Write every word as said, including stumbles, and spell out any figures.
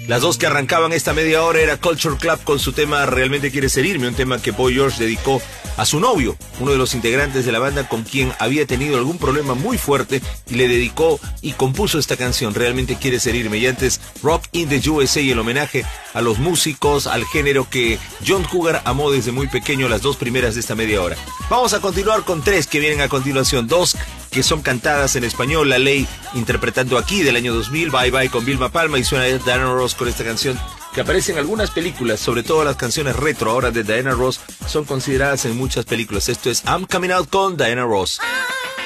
Las dos que arrancaban esta media hora era Culture Club con su tema Realmente Quieres Ser Irme, un tema que Boy George dedicó a su novio, uno de los integrantes de la banda con quien había tenido algún problema muy fuerte, y le dedicó y compuso esta canción, Realmente Quieres Ser Irme. Y antes, Rock in the U S A, el homenaje a los músicos, al género que John Cougar amó desde muy pequeño, las dos primeras de esta media hora. Vamos a continuar con tres que vienen a continuación, dos que son cantadas en español, La Ley interpretando Aquí del año dos mil, Bye Bye con Vilma Palma, y suena Diana Ross con esta canción que aparece en algunas películas, sobre todo las canciones retro ahora de Diana Ross son consideradas en muchas películas. Esto es I'm Coming Out con Diana Ross.